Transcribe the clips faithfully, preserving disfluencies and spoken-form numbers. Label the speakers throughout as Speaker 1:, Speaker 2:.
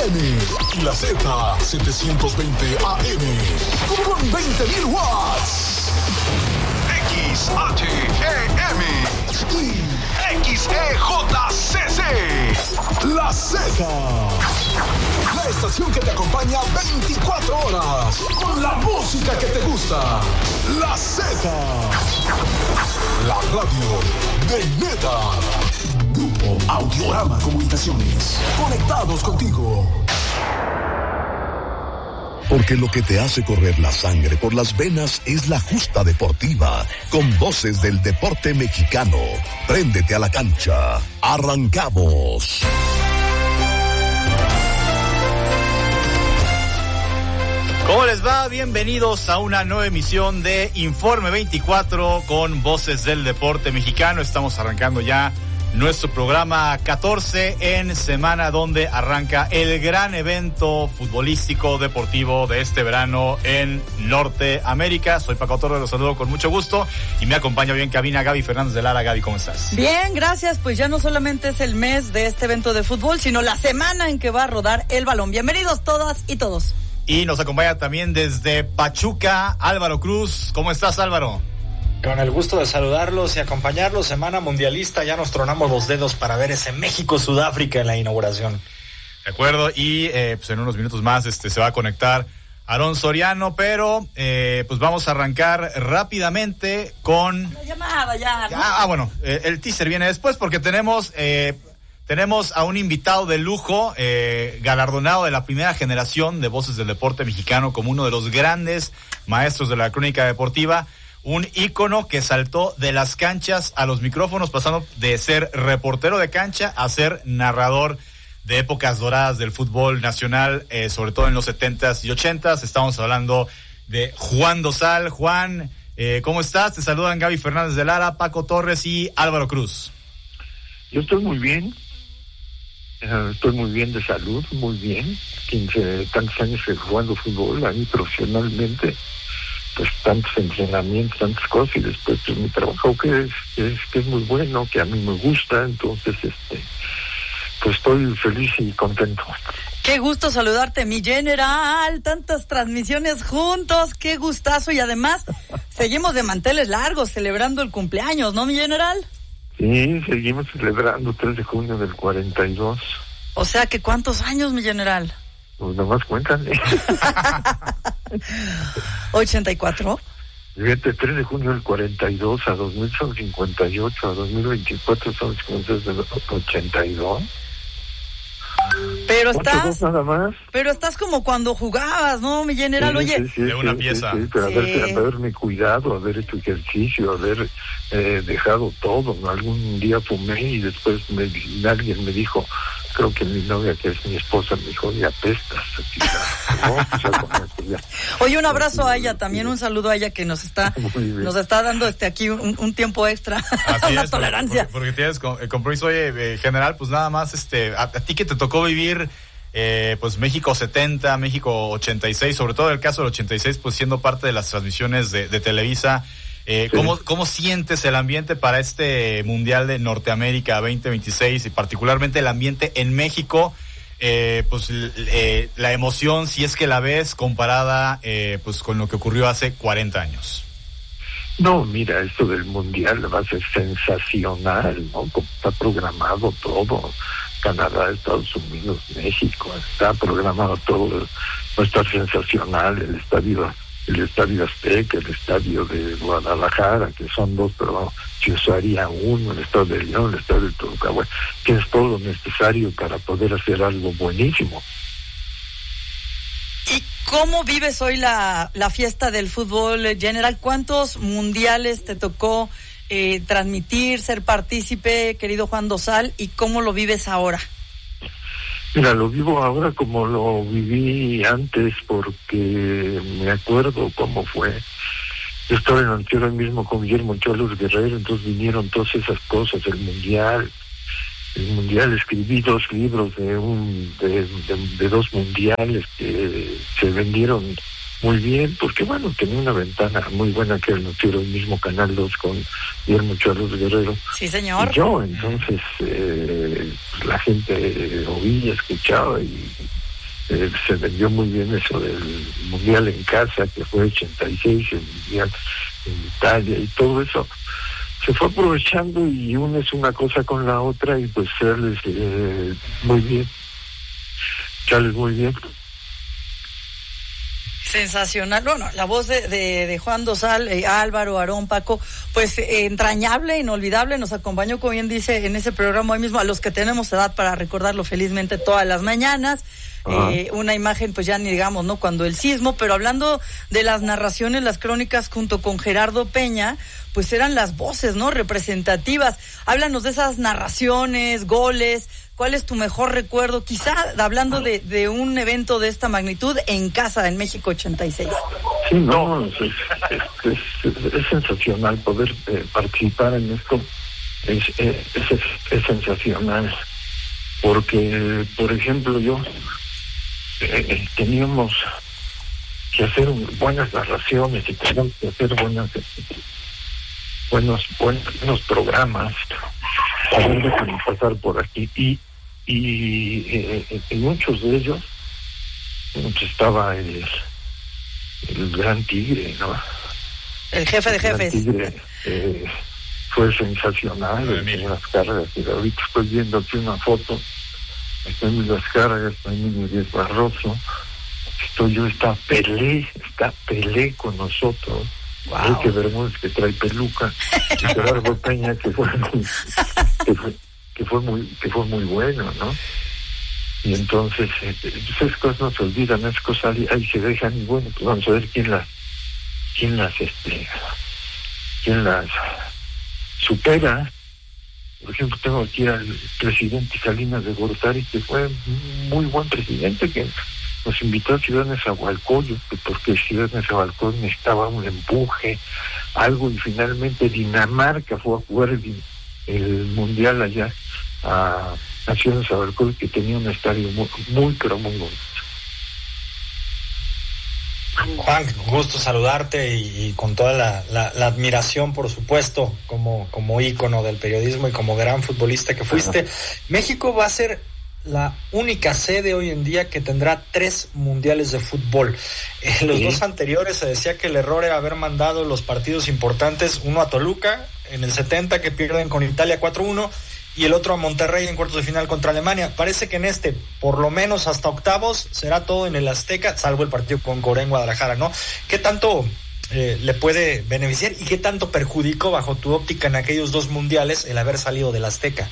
Speaker 1: N y la Z setecientos veinte A M con veinte mil watts.
Speaker 2: X H E M y X E J C C.
Speaker 1: La Z. La estación que te acompaña veinticuatro horas con la música que te gusta. La Z. La radio de neta. Grupo Audiorama Comunicaciones. Conectados contigo. Porque lo que te hace correr la sangre por las venas es la justa deportiva, con voces del deporte mexicano. Préndete a la cancha. ¡Arrancamos!
Speaker 3: ¿Cómo les va? Bienvenidos a una nueva emisión de Informe veinticuatro con voces del deporte mexicano. Estamos arrancando ya nuestro programa catorce en semana donde arranca el gran evento futbolístico deportivo de este verano en Norteamérica. Soy Paco Torres, los saludo con mucho gusto y me acompaña hoy en cabina Gaby Fernández de Lara. Gaby, ¿cómo estás?
Speaker 4: Bien, gracias. Pues ya no solamente es el mes de este evento de fútbol, sino la semana en que va a rodar el balón. Bienvenidos todas y todos.
Speaker 3: Y nos acompaña también desde Pachuca Álvaro Cruz. ¿Cómo estás, Álvaro?
Speaker 5: Con el gusto de saludarlos y acompañarlos, semana mundialista, ya nos tronamos los dedos para ver ese México-Sudáfrica en la inauguración.
Speaker 3: De acuerdo, y eh, pues en unos minutos más este se va a conectar Aarón Soriano, pero eh, pues vamos a arrancar rápidamente con...
Speaker 4: La llamada ya, ¿no?
Speaker 3: Ah, ah bueno, eh, el teaser viene después porque tenemos... Eh, Tenemos a un invitado de lujo, eh, galardonado de la primera generación de Voces del Deporte Mexicano como uno de los grandes maestros de la crónica deportiva, un ícono que saltó de las canchas a los micrófonos, pasando de ser reportero de cancha a ser narrador de épocas doradas del fútbol nacional, eh, sobre todo en los setentas y ochentas. Estamos hablando de Juan Dosal. Juan, eh, ¿cómo estás? Te saludan Gaby Fernández de Lara, Paco Torres y Álvaro Cruz.
Speaker 6: Yo estoy muy bien. Uh, estoy muy bien de salud, muy bien. quince, tantos años jugando fútbol ahí profesionalmente, pues tantos entrenamientos, tantas cosas, y después pues mi trabajo que es, que es, que es muy bueno, que a mí me gusta, entonces este pues estoy feliz y contento.
Speaker 4: Qué gusto saludarte, mi general, tantas transmisiones juntos, qué gustazo, y además seguimos de manteles largos celebrando el cumpleaños, ¿no, mi general?
Speaker 6: Sí, seguimos celebrando tres de junio del cuarenta y dos.
Speaker 4: O sea, que ¿cuántos años, mi general?
Speaker 6: Pues nomás cuéntale.
Speaker 4: ¿ochenta y cuatro?
Speaker 6: Fíjate, tres de junio del cuarenta y dos, a dos mil son cincuenta y ocho, a dos mil veinticuatro son cincuenta y dos, ochenta y dos.
Speaker 4: Pero estás,
Speaker 6: nada más.
Speaker 4: pero estás como cuando jugabas, ¿no, mi general?
Speaker 6: Sí,
Speaker 4: Oye,
Speaker 6: sí, sí,
Speaker 3: de una
Speaker 6: sí,
Speaker 3: pieza.
Speaker 6: Sí, sí, pero
Speaker 4: Sí.
Speaker 6: haber, haberme cuidado, haber hecho ejercicio, haber eh, dejado todo. Algún día fumé y después me, alguien me dijo, creo que mi novia, que es mi esposa, me dijo, ya apestas. ¿No? Pues ya con esto, ya.
Speaker 4: Oye, un abrazo a ella, también un saludo a ella que nos está nos está dando este aquí un, un tiempo extra,
Speaker 3: Así
Speaker 4: una
Speaker 3: es,
Speaker 4: tolerancia.
Speaker 3: Porque, porque tienes com- compromiso, oye, eh, general, pues nada más, este, a, a ti que te tocó vivir, eh, pues México setenta, México ochenta y seis, sobre todo el caso del ochenta y seis, pues siendo parte de las transmisiones de, de Televisa, eh,
Speaker 6: Sí.
Speaker 3: ¿cómo, ¿cómo sientes el ambiente para este Mundial de Norteamérica veinte veintiséis y particularmente el ambiente en México? Eh, pues eh, la emoción, si es que la ves, comparada eh, pues con lo que ocurrió hace cuarenta años.
Speaker 6: No, mira, esto del mundial va a ser sensacional, ¿no? Como está programado todo, Canadá, Estados Unidos, México, está programado todo, va a estar sensacional. El estadio, el estadio Azteca, el estadio de Guadalajara, que son dos, pero se usaría uno, el estadio de León, el estadio de Toluca, bueno, que es todo lo necesario para poder hacer algo buenísimo.
Speaker 4: ¿Y cómo vives hoy la, la fiesta del fútbol, general? ¿Cuántos mundiales te tocó eh, transmitir, ser partícipe, querido Juan Dosal, y cómo lo vives ahora?
Speaker 6: Mira, lo vivo ahora como lo viví antes, porque me acuerdo cómo fue. Yo estaba en el Antioquia mismo con Guillermo Cholos Guerrero, entonces vinieron todas esas cosas, el mundial, el mundial, escribí dos libros de un de, de, de dos mundiales que se vendieron muy bien, porque bueno, tenía una ventana muy buena que era el mismo Canal dos con Guillermo Cholos Guerrero.
Speaker 4: Sí, señor.
Speaker 6: Y yo, entonces, eh, la gente oía, escuchaba y, eh, se vendió muy bien eso del Mundial en casa, que fue ochenta y seis, el Mundial en Italia y todo eso. Se fue aprovechando y unes una cosa con la otra y pues serles eh, muy bien. Charles, muy bien.
Speaker 4: Sensacional. Bueno, la voz de, de, de Juan Dosal, eh, Álvaro, Aarón, Paco, pues eh, entrañable, inolvidable, nos acompañó, como bien dice, en ese programa hoy mismo, a los que tenemos edad para recordarlo felizmente todas las mañanas. Eh, una imagen, pues ya ni digamos, ¿no? Cuando el sismo, pero hablando de las narraciones, las crónicas junto con Gerardo Peña, pues eran las voces, ¿no? Representativas. Háblanos de esas narraciones, goles. ¿Cuál es tu mejor recuerdo? Quizá hablando de, de un evento de esta magnitud en casa, en México ochenta y seis.
Speaker 6: Sí, no, es, es, es, es sensacional poder eh, participar en esto. Es, es, es, es sensacional. Porque, por ejemplo, yo eh, teníamos que hacer buenas narraciones y teníamos que hacer buenas, buenos, buenos programas. A ver, déjame pasar por aquí. Y y eh, en muchos de ellos pues, estaba el, el gran Tigre, ¿no?
Speaker 4: El jefe de el jefes.
Speaker 6: Tigre, eh, fue sensacional en las cargas. Y ahorita estoy viendo aquí una foto. Estoy en las cargas, estoy en Díaz Barroso. Estoy yo, está Pelé, está Pelé con nosotros.
Speaker 4: Wow.
Speaker 6: Enrique Bermúdez, que trae peluca. Y Gerardo Peña, que fue muy, que fue, que fue muy, que fue muy bueno, ¿no? Y entonces, eh, esas cosas no se olvidan, esas cosas ahí, ahí se dejan, y bueno, pues vamos a ver quién las, quién las, este, quién las supera. Por ejemplo, tengo aquí al presidente Salinas de Gortari, que fue un muy buen presidente, que nos invitó a Ciudad Nezahualcóyotl, porque Ciudad Nezahualcóyotl necesitaba un empuje, algo, y finalmente Dinamarca fue a jugar el, el Mundial allá a, a Ciudad Nezahualcóyotl, que tenía un estadio muy, muy pero muy bonito.
Speaker 5: Juan, gusto saludarte y, y con toda la, la, la admiración, por supuesto, como, como ícono del periodismo y como gran futbolista que fuiste. Ajá. México va a ser la única sede hoy en día que tendrá tres mundiales de fútbol. En los sí. dos anteriores se decía que el error era haber mandado los partidos importantes, uno a Toluca en el setenta, que pierden con Italia cuatro uno, y el otro a Monterrey en cuartos de final contra Alemania. Parece que en este, por lo menos hasta octavos, será todo en el Azteca, salvo el partido con Corea en Guadalajara, ¿no? ¿Qué tanto eh, le puede beneficiar y qué tanto perjudicó, bajo tu óptica, en aquellos dos mundiales el haber salido del Azteca?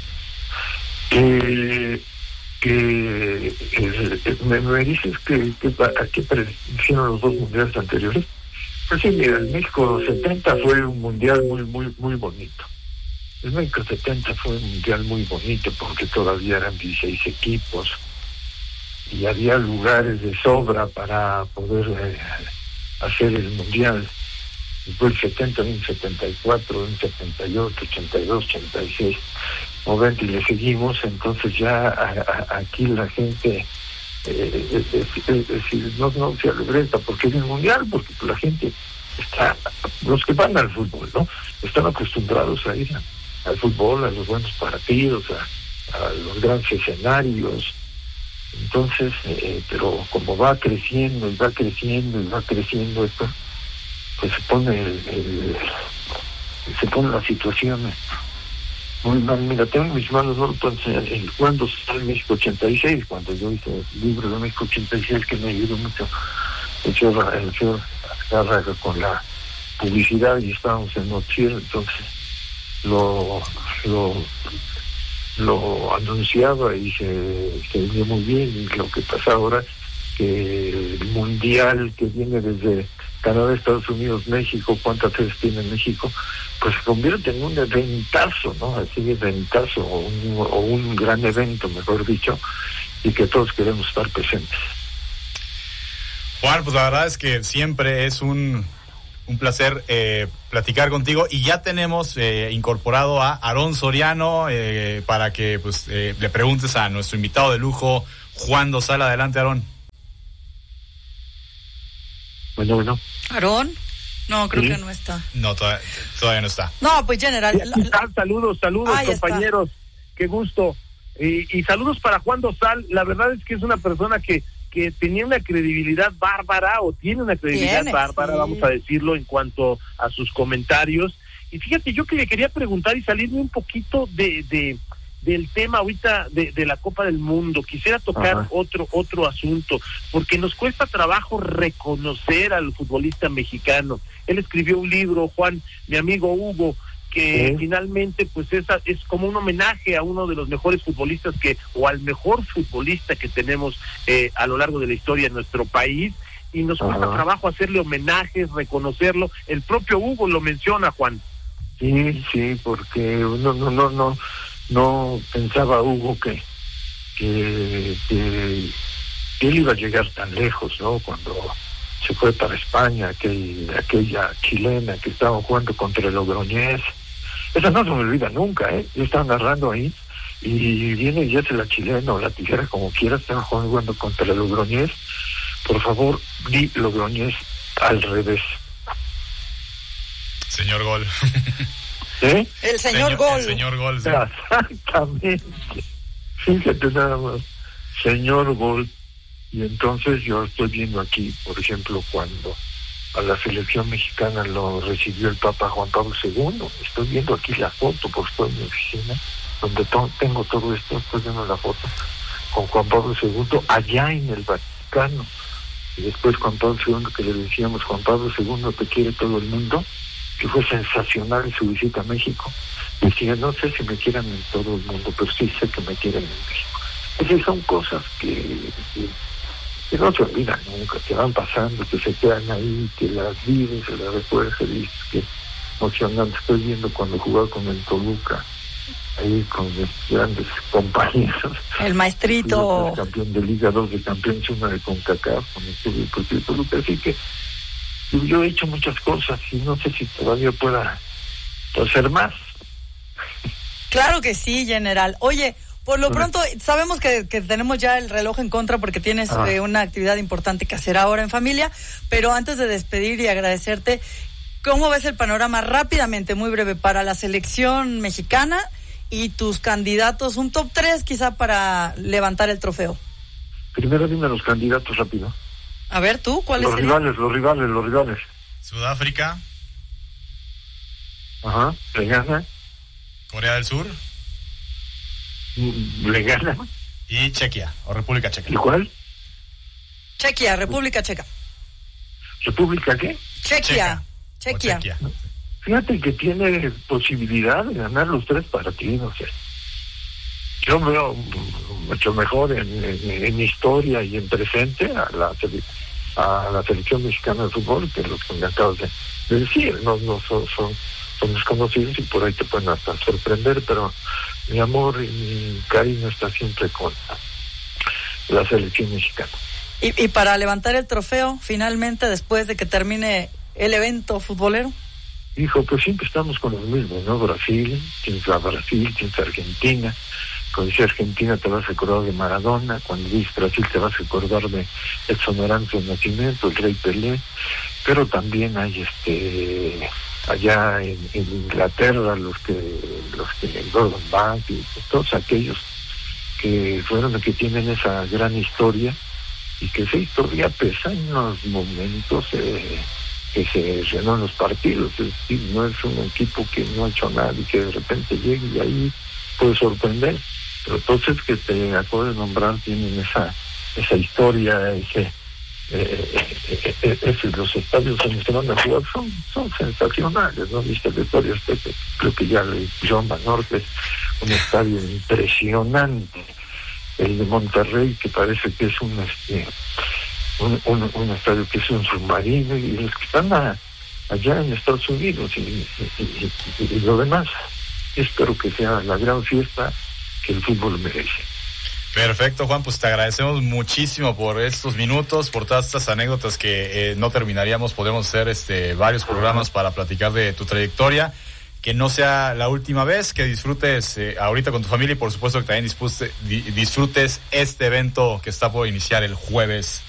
Speaker 6: Eh, que eh, me, me dices que, que a qué hicieron los dos mundiales anteriores. Pues sí, mira, el México setenta fue un mundial muy, muy, muy bonito. El México setenta fue un mundial muy bonito porque todavía eran dieciséis equipos y había lugares de sobra para poder eh, hacer el mundial. Después el setenta, el setenta y cuatro, el setenta y ocho, ochenta y dos, ochenta y seis, noventa, y le seguimos. Entonces ya a, a, aquí la gente eh, es, es, es decir, no, no se alegreta porque es el mundial, porque la gente está, los que van al fútbol, ¿no? Están acostumbrados a ir a al fútbol, a los buenos partidos, a, a los grandes escenarios. Entonces, eh, pero como va creciendo y va creciendo y va creciendo esto, pues se pone el, el, se pone la situación muy mal. Mira, tengo en mis manos, no lo puedo enseñar, el cuando sale México ochenta y seis, cuando yo hice el libro de México ochenta y seis, que me ayudó mucho el señor, el señor Azcárraga con la publicidad, y estábamos en Noticiero, entonces lo lo lo anunciaba y se, se vio muy bien. Y lo que pasa ahora, que el mundial que viene desde Canadá, Estados Unidos, México, cuántas veces tiene México, pues se convierte en un eventazo, ¿no? Así de eventazo, o un, o un gran evento, mejor dicho, y que todos queremos estar presentes.
Speaker 3: Juan, pues la verdad es que siempre es un Un placer eh, platicar contigo, y ya tenemos eh, incorporado a Aarón Soriano eh, para que pues eh, le preguntes a nuestro invitado de lujo, Juan Dosal. Adelante, Aarón.
Speaker 6: Bueno, bueno.
Speaker 4: ¿Aarón? No, creo
Speaker 6: ¿Sí?
Speaker 4: que no está.
Speaker 3: No, todavía, todavía no está.
Speaker 4: No, pues general.
Speaker 7: La, la... Saludos, saludos, Ahí compañeros. Está. Qué gusto. Y, y saludos para Juan Dosal. La verdad es que es una persona que que tenía una credibilidad bárbara, o tiene una credibilidad
Speaker 4: Tiene,
Speaker 7: bárbara,
Speaker 4: sí.
Speaker 7: vamos a decirlo, en cuanto a sus comentarios. Y fíjate, yo que le quería preguntar y salirme un poquito de, de del tema ahorita de, de la Copa del Mundo, quisiera tocar Ajá. otro otro asunto, porque nos cuesta trabajo reconocer al futbolista mexicano. Él escribió un libro, Juan, mi amigo Hugo, que ¿Sí? finalmente pues esa es como un homenaje a uno de los mejores futbolistas que, o al mejor futbolista que tenemos eh, a lo largo de la historia en nuestro país, y nos cuesta Ajá. trabajo hacerle homenajes, reconocerlo. El propio Hugo lo menciona, Juan.
Speaker 6: Sí, sí, porque no, no, no, no, no pensaba Hugo que, que, que, que él iba a llegar tan lejos, ¿no? Cuando se fue para España, aquel, aquella chilena que estaba jugando contra el Logroñés. Esa no se me olvida nunca, ¿eh? Yo estaba narrando ahí y viene y hace la chilena o la tijera, como quiera, estaba jugando contra el Logroñés. Por favor, di Logroñés al revés.
Speaker 3: Señor Gol.
Speaker 6: ¿Eh?
Speaker 4: El señor,
Speaker 3: señor
Speaker 4: Gol.
Speaker 3: El señor Gol. Sí.
Speaker 6: Exactamente. Fíjate nada más. Señor Gol. Y entonces yo estoy viendo aquí, por ejemplo, cuando a la selección mexicana lo recibió el Papa Juan Pablo segundo. Estoy viendo aquí la foto, porque estoy en mi oficina, donde to- tengo todo esto, estoy viendo la foto con Juan Pablo segundo allá en el Vaticano. Y después Juan Pablo segundo, que le decíamos, Juan Pablo segundo te quiere todo el mundo, que fue sensacional en su visita a México. Decía, no sé si me quieran en todo el mundo, pero sí sé que me quieren en México. Esas son cosas que, que, que no se olvidan nunca, que van pasando, que se quedan ahí, que las vives, se las recuerdas, y dices que emocionante. Estoy viendo cuando jugaba con el Toluca, ahí con los grandes compañeros.
Speaker 4: El maestrito.
Speaker 6: El campeón de Liga, dos de campeones, una de CONCACAF, con el Club Deportivo Toluca. Así que yo he hecho muchas cosas y no sé si todavía pueda hacer más.
Speaker 4: Claro que sí, general. Oye, por lo pronto sabemos que, que tenemos ya el reloj en contra porque tienes ah. eh, una actividad importante que hacer ahora en familia, pero antes de despedir y agradecerte, ¿cómo ves el panorama rápidamente, muy breve, para la selección mexicana y tus candidatos, un top tres quizá para levantar el trofeo?
Speaker 6: Primero dime los candidatos rápido.
Speaker 4: A ver, ¿tú? ¿Cuáles
Speaker 6: Los
Speaker 4: serían?
Speaker 6: rivales, los rivales, los rivales.
Speaker 3: Sudáfrica.
Speaker 6: Ajá, ¿le gana?
Speaker 3: Corea del Sur.
Speaker 6: ¿Le gana?
Speaker 3: Y Chequia, o República Checa.
Speaker 6: ¿Y cuál?
Speaker 4: Chequia, República Checa.
Speaker 6: ¿República qué?
Speaker 4: Chequia. Chequia.
Speaker 3: Chequia.
Speaker 6: Fíjate que tiene posibilidad de ganar los tres partidos. ¿eh? Yo veo mucho mejor en, en, en historia y en presente a la, a la selección mexicana de fútbol que los que me acabas de, de decir. No, no son, son, son desconocidos y por ahí te pueden hasta sorprender, pero mi amor y mi cariño está siempre con la selección mexicana.
Speaker 4: ¿Y, y para levantar el trofeo finalmente después de que termine el evento futbolero?
Speaker 6: Hijo, pues siempre estamos con los mismos, ¿no? Brasil, tienes a Brasil, tienes a Argentina. Cuando dices Argentina te vas a acordar de Maradona, cuando dices Brasil te vas a acordar de Edson Arantes de Nacimiento, el Rey Pelé, pero también hay este allá en, en Inglaterra los que los que Gordon Banks y todos aquellos que fueron los que tienen esa gran historia y que esa historia pesa en los momentos eh, que se llenan los partidos. Es decir, no es un equipo que no ha hecho nada y que de repente llegue y ahí puede sorprender, pero entonces que te acabo de nombrar tienen esa esa historia, ese eh, eh, eh, ese, los estadios en los que van a jugar son, son sensacionales, ¿no? Viste la historia, este, creo que ya le John Banorte, un estadio impresionante, el de Monterrey, que parece que es un este un, un, un estadio que es un submarino, y los que están a, allá en Estados Unidos y, y, y, y, y lo demás. Espero que sea la gran fiesta que el fútbol merece.
Speaker 3: Perfecto, Juan, pues te agradecemos muchísimo por estos minutos, por todas estas anécdotas que eh, no terminaríamos. Podemos hacer este varios programas para platicar de tu trayectoria. Que no sea la última vez, que disfrutes eh, ahorita con tu familia y por supuesto que también disfrutes, disfrutes este evento que está por iniciar el jueves